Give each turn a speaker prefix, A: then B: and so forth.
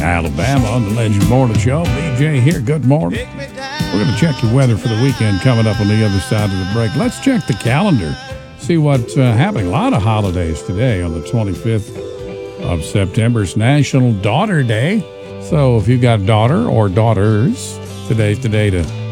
A: Alabama on the Legend Morning Show. BJ here. Good morning. We're going to check your weather for the weekend coming up on the other side of the break. Let's check the calendar, see what's happening. A lot of holidays today on the 25th of September. It's National Daughter Day. So if you've got a daughter or daughters, today's the day to